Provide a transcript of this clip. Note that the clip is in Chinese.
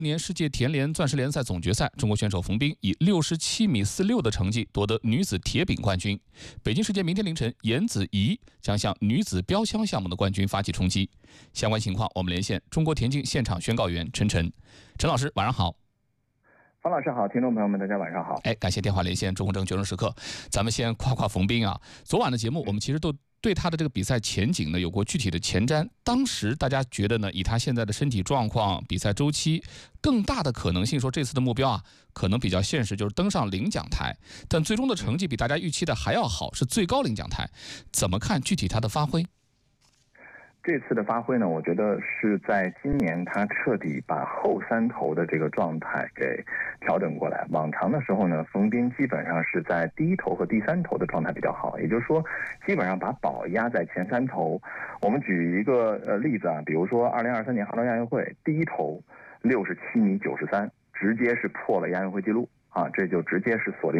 年世界田联钻石联赛总决赛，中国选手冯彬以67.46米的成绩夺得女子铁饼冠军。北京时间明天凌晨，颜子怡将向女子标枪项目的冠军发起冲击。相关情况，我们连线中国田径现场宣告员陈晨。陈老师，晚上好。 方老师好，听众朋友们，大家晚上好。 感谢电话连线中国证决胜时刻。咱们先夸夸冯彬啊。昨晚的节目，我们其实都对他的这个比赛前景呢有过具体的前瞻。当时大家觉得呢，以他现在的身体状况、比赛周期，更大的可能性说这次的目标啊，可能比较现实，就是登上领奖台。但最终的成绩比大家预期的还要好，是最高领奖台。怎么看具体他的发挥？ 这次的发挥呢，我觉得是在今年他彻底把后三头的这个状态给调整过来。往常的时候呢，冯彬基本上是在第一头和第三头的状态比较好，也就是说，基本上把宝压在前三头。我们举一个例子啊，比如说2023年杭州亚运会第一头67.93米，直接是破了亚运会纪录啊，这就直接是锁定